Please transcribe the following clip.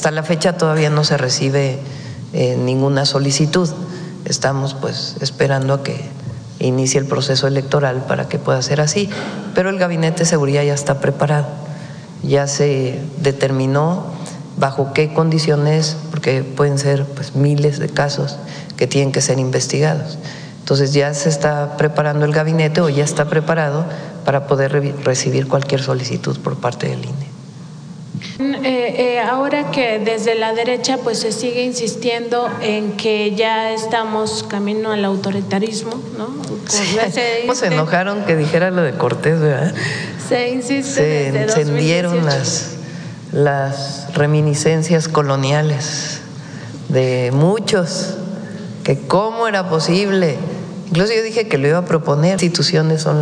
Hasta la fecha todavía no se recibe ninguna solicitud. Estamos pues esperando a que inicie el proceso electoral para que pueda ser así, pero el Gabinete de Seguridad ya está preparado, ya se determinó bajo qué condiciones, porque pueden ser pues miles de casos que tienen que ser investigados. Entonces ya se está preparando el gabinete o ya está preparado para poder recibir cualquier solicitud por parte del INE. Ahora que desde la derecha pues se sigue insistiendo en que ya estamos camino al autoritarismo, ¿no? Sí, ¿cómo se enojaron que dijera lo de Cortés, verdad? Se insiste se desde encendieron 2018. las reminiscencias coloniales de muchos, que cómo era posible. Incluso yo dije que lo iba a proponer. Instituciones son